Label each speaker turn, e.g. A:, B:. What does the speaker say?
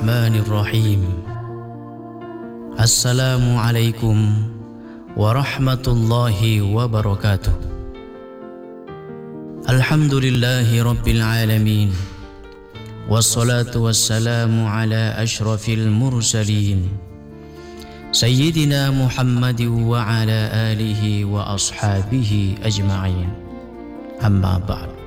A: الرحمن الرحيم. السلام عليكم ورحمة الله وبركاته. الحمد لله رب العالمين، والصلاة والسلام على أشرف المرسلين سيدنا محمد وعلى آله وأصحابه أجمعين. أما بعد.